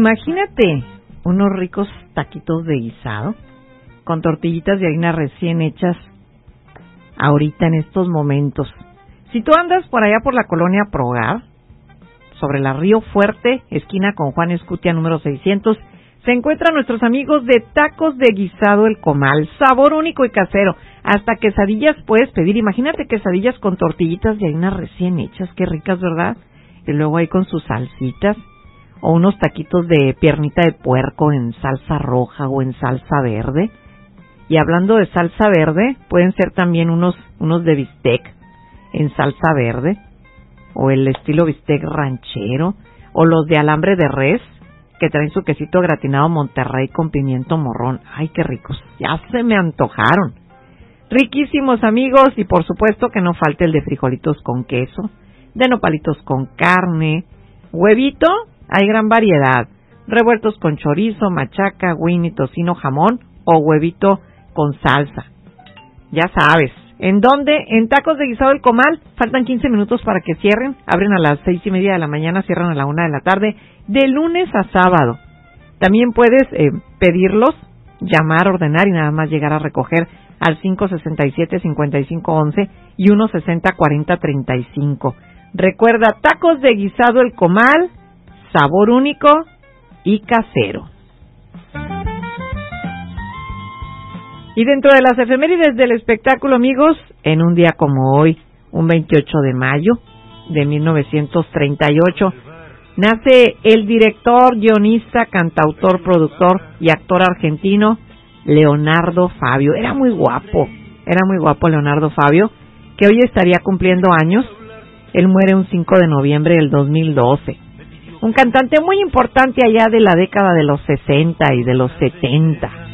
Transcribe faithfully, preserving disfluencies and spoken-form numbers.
Imagínate unos ricos taquitos de guisado con tortillitas de harina recién hechas ahorita en estos momentos. Si tú andas por allá por la colonia Progar, sobre la Río Fuerte, esquina con Juan Escutia número seiscientos, se encuentran nuestros amigos de Tacos de Guisado El Comal, sabor único y casero. Hasta quesadillas puedes pedir. Imagínate quesadillas con tortillitas de harina recién hechas, qué ricas, ¿verdad? Y luego ahí con sus salsitas, o unos taquitos de piernita de puerco en salsa roja o en salsa verde. Y hablando de salsa verde, pueden ser también unos unos de bistec en salsa verde, o el estilo bistec ranchero, o los de alambre de res, que traen su quesito gratinado Monterrey con pimiento morrón. ¡Ay, qué ricos! Ya se me antojaron. Riquísimos, amigos, y por supuesto que no falte el de frijolitos con queso, de nopalitos con carne, huevito, hay gran variedad, revueltos con chorizo, machaca, winnie, tocino, jamón o huevito con salsa. Ya sabes, ¿en dónde? En Tacos de Guisado El Comal. Faltan quince minutos para que cierren. Abren a las seis y media de la mañana, cierran a la una de la tarde, de lunes a sábado. También puedes eh, pedirlos, llamar, ordenar y nada más llegar a recoger al cinco sesenta y siete, cincuenta y cinco once y uno sesenta, cuarenta, treinta y cinco. Recuerda, Tacos de Guisado El Comal, sabor único y casero. Y dentro de las efemérides del espectáculo, amigos, en un día como hoy, un veintiocho de mayo de mil novecientos treinta y ocho, nace el director, guionista, cantautor, productor y actor argentino Leonardo Fabio. Era muy guapo, era muy guapo Leonardo Fabio, que hoy estaría cumpliendo años. Él muere un cinco de noviembre del dos mil doce. Un cantante muy importante allá de la década de los sesenta y de los setenta.